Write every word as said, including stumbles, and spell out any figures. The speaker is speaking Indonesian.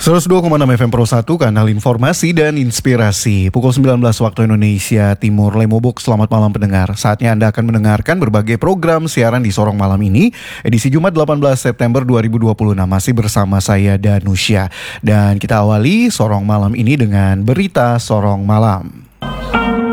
seratus dua koma enam F M Pro satu, kanal informasi dan inspirasi. Pukul sembilan belas waktu Indonesia Timur. Lemobok, selamat malam pendengar. Saatnya Anda akan mendengarkan berbagai program siaran di Sorong Malam ini. Edisi Jumat delapan belas September dua ribu dua puluh enam. Masih bersama saya Danusya. Dan kita awali Sorong Malam ini dengan berita Sorong Malam.